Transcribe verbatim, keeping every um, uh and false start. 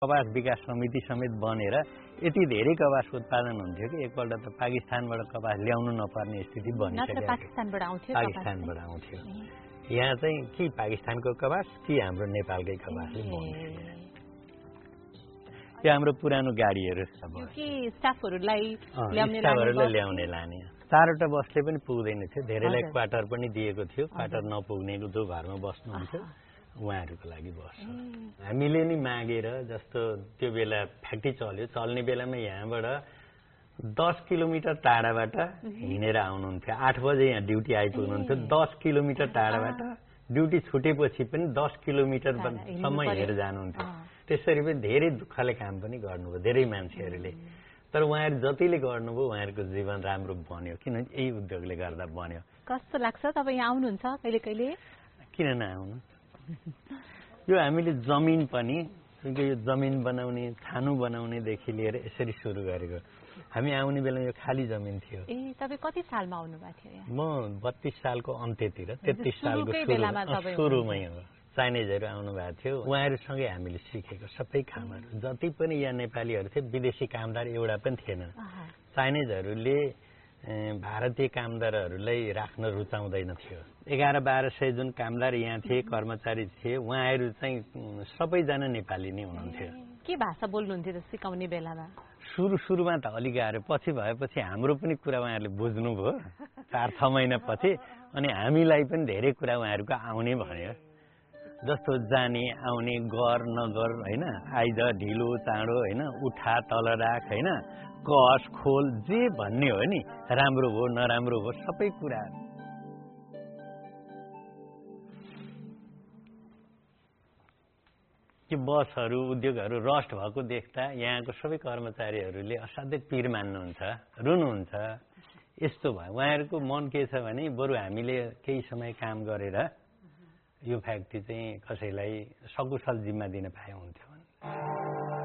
कपास विकास समिति समेत बनेर यति धेरै कपास उत्पादन हुन्थ्यो कि एकपल्ट त पाकिस्तानबाट कपास ल्याउनु नपर्ने स्थिति बनिसक्यो। पाकिस्तानबाट आउँथ्यो पाकिस्तानबाट आउँथ्यो यहाँ चाहिँ कि पाकिस्तानको कपास कि हाम्रो नेपालकै कपासले बन्थ्यो। त्यो हाम्रो पुरानो गाडीहरू स्टाफहरूलाई ल्याउने लाने चारवटा बसले पनि पुग्दैन थियो। धेरैलाई क्वार्टर पनि दिएको थियो। क्वार्टर नपुग्ने जो घरमा बस्नुहुन्थ्यो उहाँहरूको लागि बस हामीले नि मागेर जस्तो त्यो बेला फ्याक्ट्री चल्यो चल्ने बेलामा यहाँबाट दस किलोमिटर टाढाबाट हिँडेर आउनुहुन्थ्यो। आठ बजे यहाँ ड्युटी आइपुग्नुहुन्थ्यो। दस किलोमिटर टाढाबाट ड्युटी छुटेपछि पनि दस किलोमिटरसम्म हिँडेर जानुहुन्थ्यो। त्यसरी पनि धेरै दुःखले काम पनि गर्नुभयो धेरै मान्छेहरूले। तर उहाँहरू जतिले गर्नुभयो उहाँहरूको जीवन राम्रो बन्यो किनभने यही उद्योगले गर्दा बन्यो। कस्तो लाग्छ तपाईँ यहाँ आउनुहुन्छ कहिले कहिले? किन नआउनु? यो हामीले जमिन पनि यो जमिन बनाउने छानु बनाउनेदेखि लिएर यसरी सुरु गरेको। हामी आउने बेला यो खाली जमिन थियो। ए तपाईँ कति सालमा आउनु भएको थियो? म बत्तीस सालको अन्त्यतिर तेत्तीस सालको सुरुमै हो। चाइनिजहरू आउनु भएको थियो। उहाँहरूसँगै हामीले सिकेको सबै कामहरू जति पनि यहाँ नेपालीहरू थिए विदेशी कामदार एउटा पनि थिएन। चाइनिजहरूले भारतीय कामदारहरूलाई राख्न रुचाउँदैन थियो। एघार बाह्र सय जुन कामदार यहाँ थिए कर्मचारी थिए उहाँहरू चाहिँ सबैजना नेपाली नै हुनुहुन्थ्यो। के भाषा बोल्नुहुन्थ्यो त सिकाउने बेलामा? सुरु सुरुमा त अलि गाह्रो पछि भएपछि हाम्रो पनि कुरा उहाँहरूले बुझ्नुभयो चार छ महिना पछि। अनि हामीलाई पनि धेरै कुरा उहाँहरूको आउने भन्यो। जस्तो जाने आउने गर नगर होइन आइज ढिलो चाँडो होइन उठा तल राख होइन कस खोल जे भन्ने हो नि राम्रो हो नराम्रो हो सबै कुरा। त्यो बसहरू उद्योगहरू रस्ट भएको देख्दा यहाँको सबै कर्मचारीहरूले असाध्यै पीर मान्नुहुन्छ रुनुहुन्छ। यस्तो भयो उहाँहरूको मन के छ भने बरु हामीले केही समय काम गरेर यो फ्याक्ट्री चाहिँ कसैलाई सकुशल जिम्मा दिन पाए हुन्थ्यो।